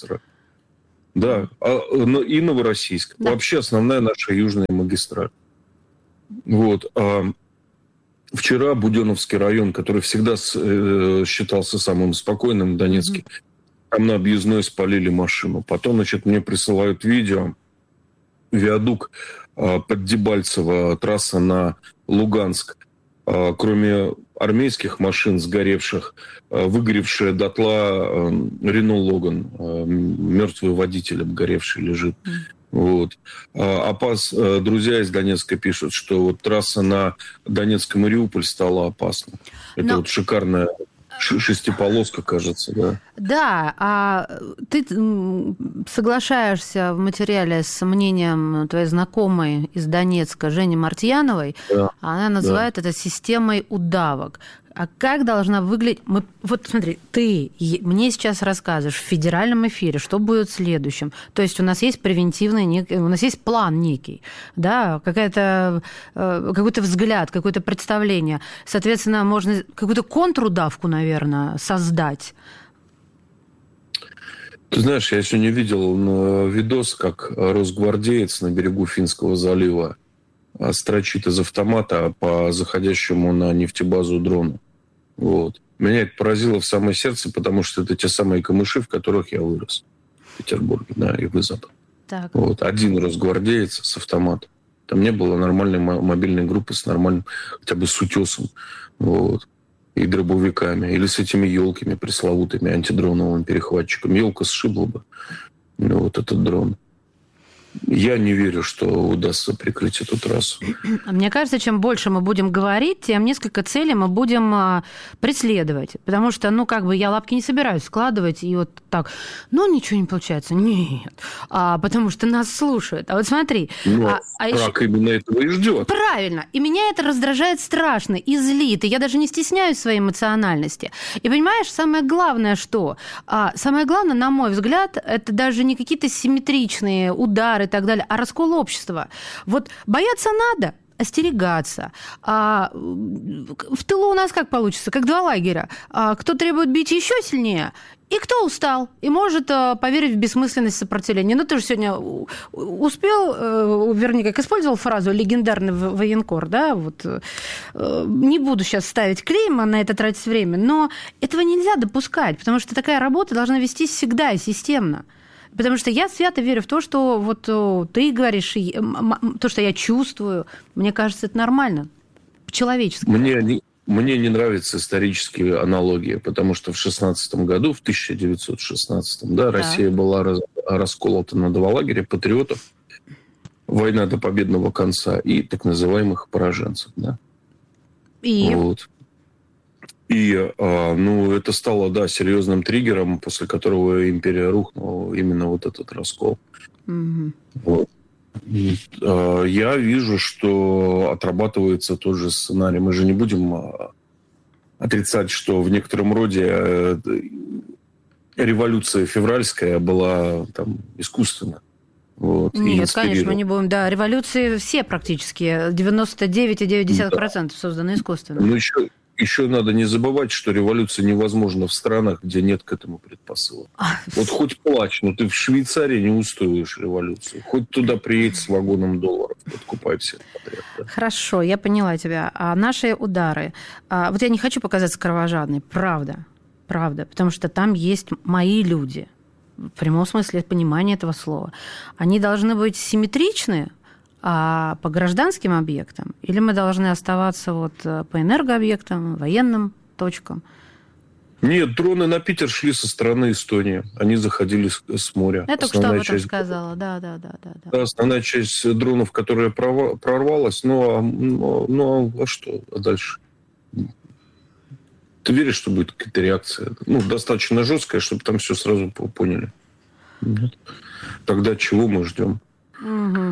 Да, и Новороссийск. Да. Вообще основная наша южная магистраль. Вот. Вчера Буденновский район, который всегда считался самым спокойным в Донецке, mm-hmm. там на объездной спалили машину. Потом, значит, мне присылают видео. Виадук под Дебальцево, трасса на Луганск. Кроме армейских машин сгоревших, выгоревшая дотла Рено Логан, мертвый водитель обгоревший лежит. Mm. Вот. А пас, друзья из Донецка пишут, что вот трасса на Донецк-Мариуполь стала опасной. Это Но... вот шикарная шестиполоска, кажется, да. Да, а ты соглашаешься в материале с мнением твоей знакомой из Донецка Жени Мартьяновой, да, она называет да. это системой удавок. А как должна выглядеть... Мы... Вот смотри, ты мне сейчас рассказываешь в федеральном эфире, что будет следующим. То есть у нас есть превентивный, нек... у нас есть план некий, да, какая-то, какой-то взгляд, какое-то представление. Соответственно, можно какую-то контрудавку, наверное, создать. Ты знаешь, я сегодня видел видос, как росгвардеец на берегу Финского залива строчит из автомата по заходящему на нефтебазу дрону. Вот. Меня это поразило в самое сердце, потому что это те самые камыши, в которых я вырос. В Петербурге, да, и в Запад. Так. Вот. Один росгвардеец с автоматом. Там не было нормальной мобильной группы с нормальным, хотя бы с утесом. Вот. И дробовиками. Или с этими елками пресловутыми, антидроновыми перехватчиками. Елка сшибла бы. Ну, вот этот дрон. Я не верю, что удастся прикрыть эту трассу. Мне кажется, чем больше мы будем говорить, тем несколько целей мы будем преследовать. Потому что, ну, как бы я лапки не собираюсь складывать и вот так, ну, ничего не получается. Нет. А, потому что нас слушают. А вот смотри. Ну, а, а враг еще... именно этого и ждет. Правильно. И меня это раздражает страшно и злит. И я даже не стесняюсь своей эмоциональности. И понимаешь, самое главное, что? А, самое главное, на мой взгляд, это даже не какие-то симметричные удары и так далее, а раскол общества. Вот бояться надо, остерегаться. А в тылу у нас как получится? Как два лагеря. А кто требует бить еще сильнее, и кто устал, и может поверить в бессмысленность сопротивления. Ну, ты же сегодня успел, вернее, как использовал фразу «легендарный военкор», да, вот. Не буду сейчас ставить клейма, на это тратить время, но этого нельзя допускать, потому что такая работа должна вестись всегда и системно. Потому что я свято верю в то, что вот ты говоришь, то, что я чувствую, мне кажется, это нормально, по-человечески. Мне не, мне не нравятся исторические аналогии, потому что в шестнадцатом году, в тысяча девятьсот шестнадцатом, да, да. Россия была раз, расколота на два лагеря: патриотов, война до победного конца, и так называемых пораженцев. Да. И... Вот. И, ну, это стало, да, серьезным триггером, после которого империя рухнула, именно вот этот раскол. Mm-hmm. Вот. И, я вижу, что отрабатывается тот же сценарий. Мы же не будем отрицать, что в некотором роде революция февральская была там искусственна. Вот, Нет, конечно, мы не будем. Да, революции все практически, девяносто девять целых девять десятых процента да. созданы искусственно. Ну, еще... Еще надо не забывать, что революция невозможна в странах, где нет к этому предпосылок. Вот хоть плачь, но ты в Швейцарии не устроишь революцию. Хоть туда приедь с вагоном долларов, подкупай всех подряд. Да? Хорошо, я поняла тебя. А наши удары... А, вот я не хочу показаться кровожадной, правда. правда, потому что там есть мои люди, в прямом смысле понимания этого слова. Они должны быть симметричны, а по гражданским объектам, или мы должны оставаться вот по энергообъектам, военным точкам? Нет, дроны на Питер шли со стороны Эстонии. Они заходили с, с моря. Я только что об этом часть... сказала, да, да, да, да, да. Основная часть дронов, которая прорвалась, ну, ну, ну а что а дальше? Ты веришь, что будет какая-то реакция? Ну, достаточно жесткая, чтобы там все сразу поняли. Нет. Тогда чего мы ждем? Угу.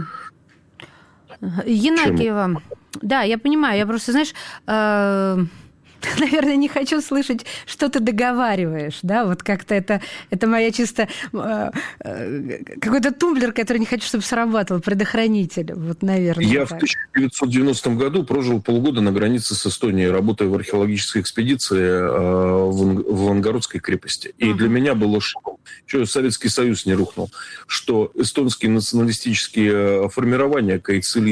Янакиева. Да, я понимаю. Я просто, знаешь... Э- Наверное, не хочу слышать, что ты договариваешь, да, вот как-то это, это моя чисто э, э, какой-то тумблер, который не хочу, чтобы срабатывал, предохранитель, вот, наверное. Я так. в тысяча девятьсот девяностом году прожил полгода на границе с Эстонией, работая в археологической экспедиции э, в, в Ивангородской крепости. И uh-huh. для меня было шоком, что Советский Союз не рухнул, что эстонские националистические формирования, кайцели,